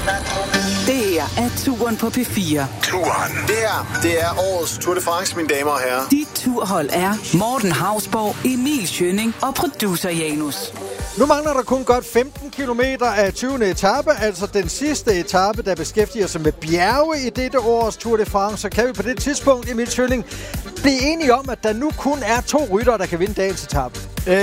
Det her er Turen på P4. Turen. Det er årets Tour de France, mine damer og herrer. Dit turhold er Morten Hausborg, Emil Schønning og producer Janus. Nu mangler der kun godt 15 kilometer af 20. etape, altså den sidste etape, der beskæftiger sig med bjerge i dette års Tour de France. Så kan vi på det tidspunkt, Emil Schønning, blive enige om, at der nu kun er 2 ryttere, der kan vinde dagens etape.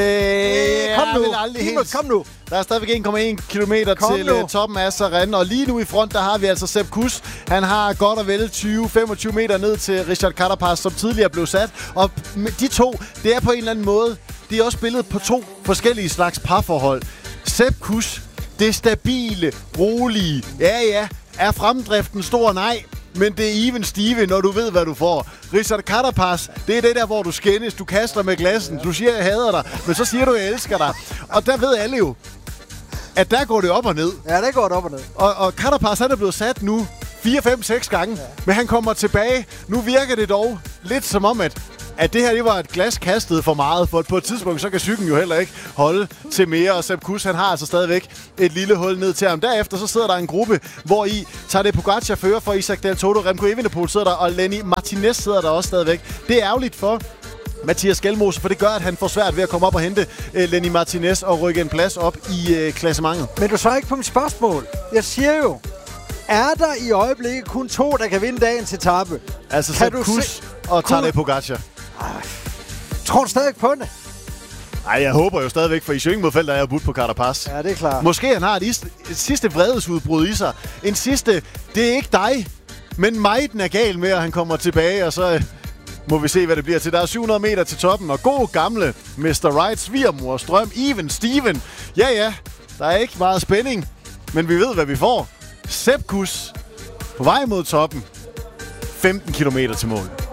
Kom nu. Der er stadigvæk 1,1 kilometer til toppen af Sarren, og lige nu i front, der har vi altså Sepp Kuss. Han har godt og vel 20-25 meter ned til Richard Carapaz, som tidligere blev sat. Og de to, det er på en eller anden måde, de er også billedet på 2 forskellige slags parforhold. Sepp Kuss, det stabile, rolige, ja, er fremdriften stor? Nej. Men det er even Steve, når du ved, hvad du får. Richard Carapaz, det er det der, hvor du skændes, du kaster med glassen, du siger, jeg hader dig, men så siger du, jeg elsker dig. Og der ved alle jo, at der går det op og ned. Ja, der går det op og ned. Og Carapaz, han er blevet sat nu 4, 5, 6 gange, men han kommer tilbage. Nu virker det dog lidt som om, at det her, det var et glas kastet for meget, for på et tidspunkt, så kan cyklen jo heller ikke holde til mere, og Sepp Kuss, han har altså stadigvæk et lille hul ned til ham. Derefter så sidder der en gruppe, hvor i Tadej Pogačar fører for Isaac Del Toto, Remco Evenepoel sidder der, og Lenny Martinez sidder der også stadigvæk. Det er ærgerligt for Mathias Skelmose, for det gør, at han får svært ved at komme op og hente Lenny Martinez og rykke en plads op i klassementet. Men du svarer ikke på mit spørgsmål. Jeg siger jo, er der i øjeblikket kun 2, der kan vinde dagens etape? Altså Sepp Kuss og Tadej Pogačar. Tror du stadig på det? Nej, jeg håber jo stadigvæk, for i Schwingenfeldt er jeg budt på Carapaz. Ja, det er klart. Måske han har et sidste vredesudbrud i sig. En sidste, det er ikke dig, men mig, den er gal med, at han kommer tilbage, og så må vi se, hvad det bliver til. Der er 700 meter til toppen, og god gamle Mr. Right, svigermors drøm, even Steven. Ja, der er ikke meget spænding, men vi ved, hvad vi får. Sepp Kuss på vej mod toppen. 15 kilometer til mål.